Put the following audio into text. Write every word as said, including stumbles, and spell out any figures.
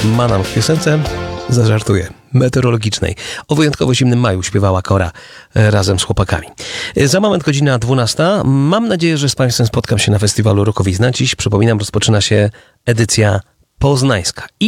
ma nam w piosence, zażartuję, meteorologicznej. O wyjątkowo zimnym maju śpiewała Kora razem z chłopakami. Za moment godzina dwunasta. Mam nadzieję, że z Państwem spotkam się na festiwalu Rokowizna. Dziś, przypominam, rozpoczyna się edycja poznańska. I